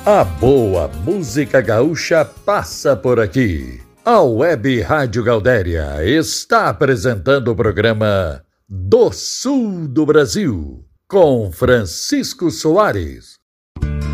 A boa música gaúcha passa por aqui. A Web Rádio Gaudéria está apresentando o programa Do Sul do Brasil, com Francisco Soares.